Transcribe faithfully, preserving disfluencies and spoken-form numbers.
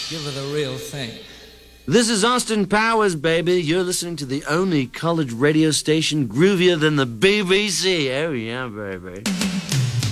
Give her the real thing. This is Austin Powers, baby. You're listening to the only college radio station groovier than the B B C. Oh, yeah, baby.